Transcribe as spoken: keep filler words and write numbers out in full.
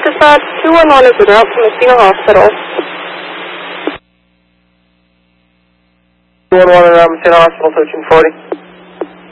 Dispatch, two one one is a route from Messina Hospital. two one one around Messina Hospital, thirteen forty.